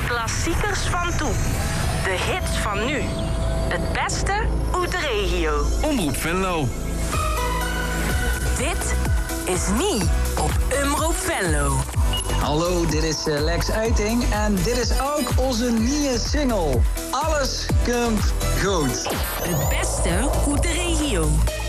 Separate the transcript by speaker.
Speaker 1: klassiekers van toen. De hits van nu. Het beste uit de regio.
Speaker 2: Omroep Venlo.
Speaker 1: Dit is niet op Omroep Venlo.
Speaker 3: Hallo, dit is Lex Uiting en dit is ook onze nieuwe single. Alles komt goed.
Speaker 1: Het beste uit de regio.